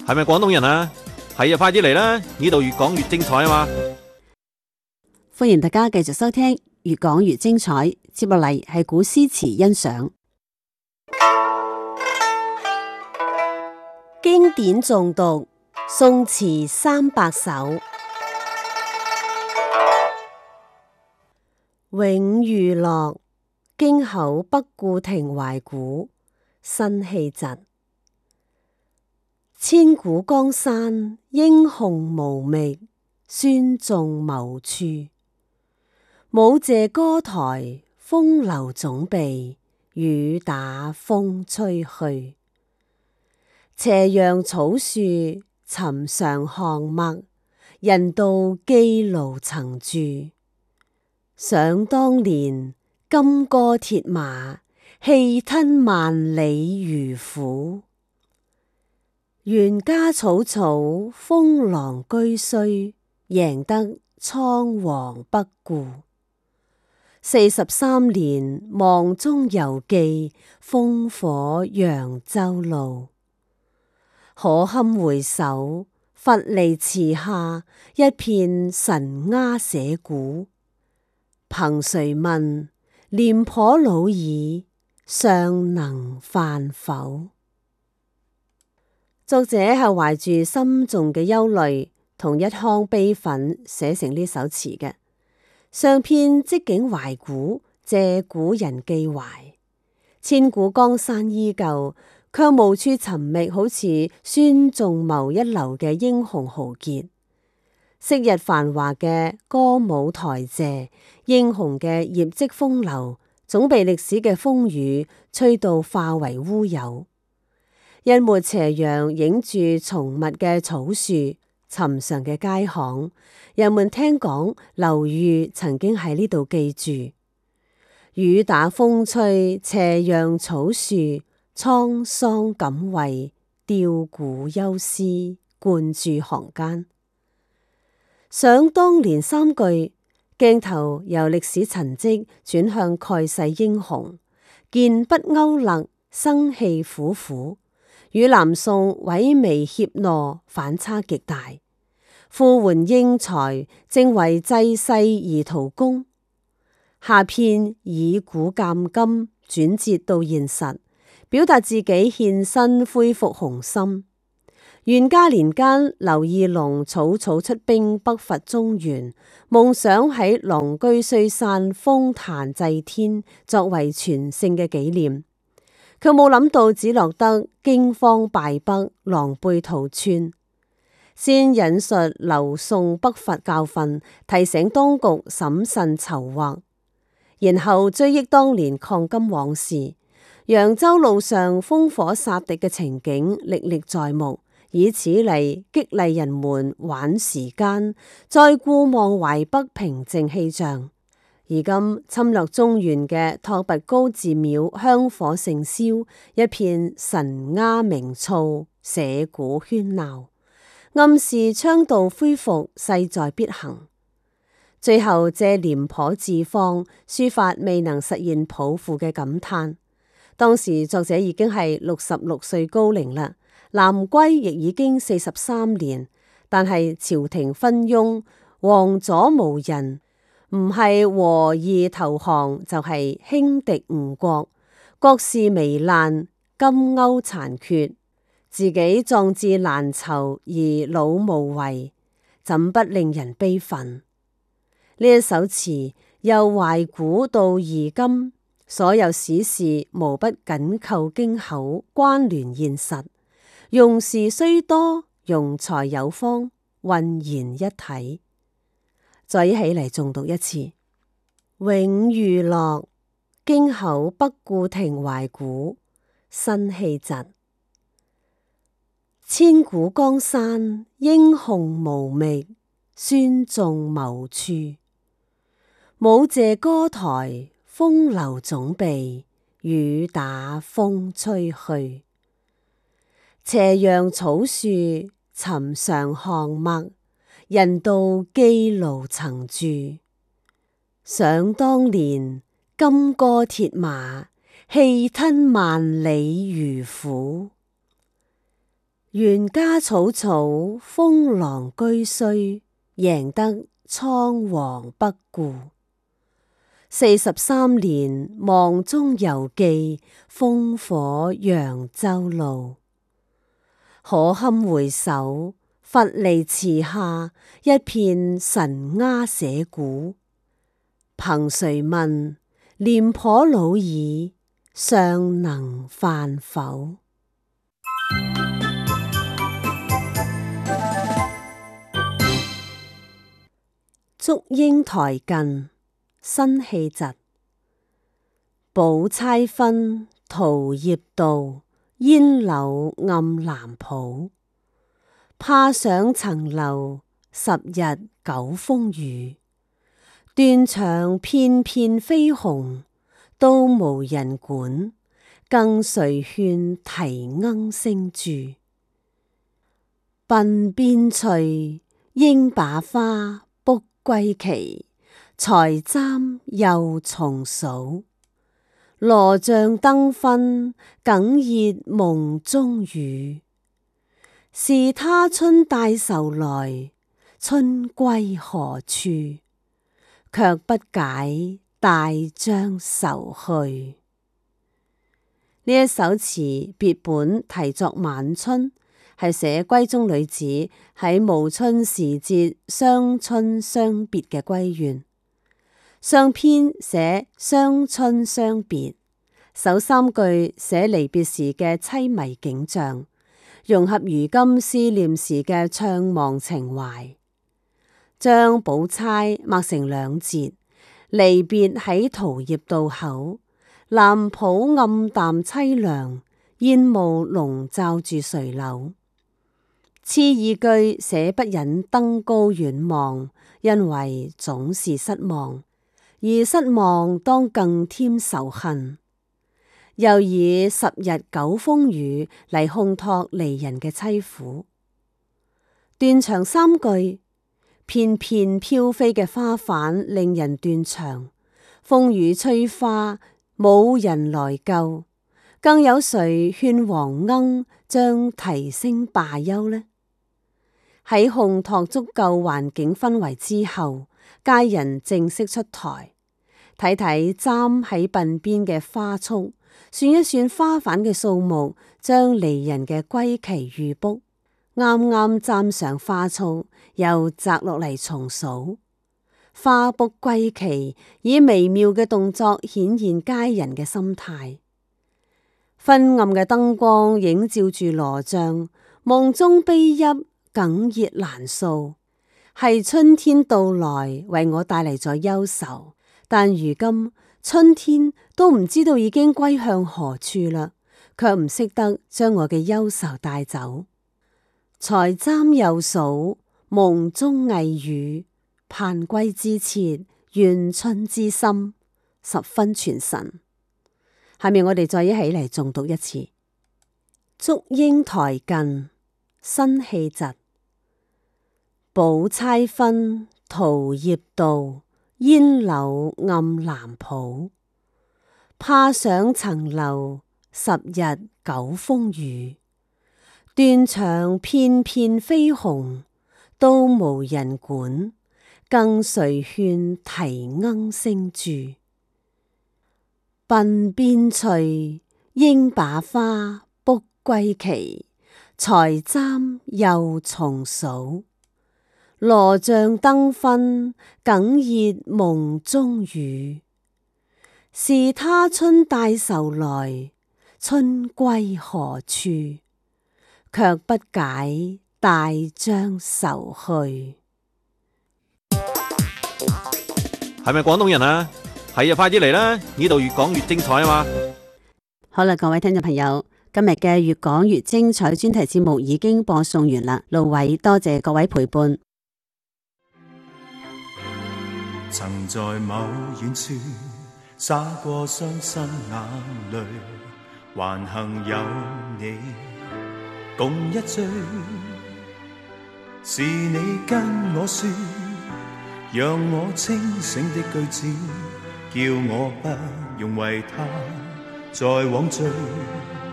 係咪廣東人啊？係啊，快啲嚟啦！呢度越講越精彩啊嘛！ 歡迎大家繼續收聽，越講越精彩。接落嚟係古詩詞欣賞，經典誦讀，宋詞300首。永遇樂，京口北固亭懷古，辛棄疾。千古江山，英雄無覓，孫仲謀處。舞榭歌台，風流總被，雨打風吹去。斜陽草樹，尋常巷陌，人道寄盧曾住。想當年，金戈鐵馬，氣吞萬里漁父。原家草草，封狼居胥，贏得倉皇不顧。43年，望中猶記，烽火揚州路。可堪回首，弗離池下，一片神鴉社鼓。憑誰問，廉頗老矣，尚能飯否？作者係懷住深重嘅憂慮同一腔悲憤寫成呢首詞嘅。上片即景懷古，借古人寄懷。千古江山依舊，卻無處尋覓好似孫仲謀一流嘅英雄豪傑。昔日繁華嘅歌舞台榭，英雄嘅業績風流，總被歷史嘅風雨吹到化為烏有。一抹斜陽映住濃密嘅草樹，尋常嘅街巷，人們聽講劉裕曾經喺呢度寄住。雨打風吹，斜陽草樹，滄桑感慰，弔古憂思，貫注行間。想當年三句，鏡頭由歷史陳跡轉向蓋世英雄，劍不勾勒，生氣虎虎，與南宋萎靡怯懦反差極大。呼喚英才，正為濟世而圖功。下片以古鑒今，轉折到現實，表達自己獻身恢復雄心。元嘉年間，劉義隆草草出兵北伐中原，夢想喺狼居胥山封壇祭天，作為全勝嘅紀念。卻冇諗到只落得驚慌敗北，狼狽逃竄。先引述劉宋北伐教訓，提醒當局審慎籌劃，然後追憶當年抗金往事。揚州路上烽火殺敵嘅情景歷歷在目，以此嚟激勵人們玩時間，再顧望淮北平靜氣象。而今侵略中原嘅拓跋高寺廟香火盛燒，一片神鴉鳴噪，社鼓喧鬧，暗示倡導恢復勢在必行。最後借廉頗自放，抒發未能實現抱負嘅感嘆。當時作者已經係66歲高齡啦，南歸亦已經43年，但係朝廷昏庸，皇左無人，唔係和議投降，就係輕敵吳國，國事糜爛，金甌殘缺，自己壯志難酬而老無為，怎不令人悲憤？呢一首詞由懷古到擬今，所有史事無不緊扣京口，關聯現實，用事雖多，用才有方，渾然一體。再一起嚟誦讀一次。永遇樂，京口北固亭懷古，辛棄疾。千古江山，英雄無覓，孫仲謀處。舞榭歌台，風流總被，雨打風吹去。斜陽草樹，尋常巷陌，人道寄盧曾住。想當年，金戈鐵馬，氣吞萬里漁父。 原家草草，封狼居胥，贏得倉皇不顧。43年，望中猶記，烽火揚州路。可堪回首，弗離池下，一片神鴉社鼓。憑誰問，廉頗老矣，尚能飯否？祝英台近，辛棄疾。寶釵分，桃葉道，煙柳暗藍圃。怕上層樓，10日9風雨。斷腸片片飛紅，都無人管。更誰勸啼鶯聲住？鬢邊翠，應把花卜歸期。才簪又重數，羅帳燈分，耿熱夢中語。是他春帶愁來，春歸何處？卻不解帶將愁去。呢一首詞別本題作晚春，係寫閨中女子喺暮春時節傷春傷別嘅閨怨。上篇寫傷春傷別，首3句寫離別時嘅淒迷景象，融合如今思念時嘅悵惘情懷。將寶釵擘成2節，離別喺桃葉渡口，藍圃暗淡淒涼，煙霧籠罩住垂柳。次2句寫不忍登高遠望，因為總是失望。而失望當更添仇恨，又以10日9風雨嚟烘托離人嘅淒苦。斷腸3句，片片飄飛嘅花瓣令人斷腸，風雨吹花冇人來救，更有誰勸黃鶯將啼聲罷休呢？喺烘托足夠環境氛圍之後，佳人正式出台。睇睇簪喺鬢邊嘅花束，算一算花瓣嘅數目，將離人嘅歸期預卜。啱啱簪上花束，又摘落嚟重數。花卜歸期，以微妙嘅動作顯現佳人嘅心態。昏暗嘅燈光映照住羅帳，夢中悲泣，哽咽難訴。係春天到來，為我帶嚟咗憂愁。但如今春天都唔知道已經歸向何處啦，卻唔識得將我嘅憂愁帶走。才簪又數，夢中呓語，盼歸之切，怨春之心，十分傳神。下面我哋再一起嚟誦讀一次。祝英台近，辛棄疾。寶釵分，桃葉道，煙柳暗藍圃。怕上層樓，10日9風雨。斷腸片片飛紅，都無人管。更誰勸啼鶯聲住？鬢邊翠，應把花卜歸期。才簪又重數，羅帳燈分，耿熱夢中語。是他春帶愁來，春歸何處？卻不解帶將愁去。 係咪廣東人啊？係啊，快啲嚟啦！呢度越講越精彩啊嘛！ 好啦，各位聽眾朋友，今日嘅越講越精彩專題節目已經播送完啦。盧偉多謝各位陪伴。 曾在某遠處灑過傷心眼淚，還幸有你共一醉。是你跟我說，讓我清醒的句子，叫我不用為他再枉醉。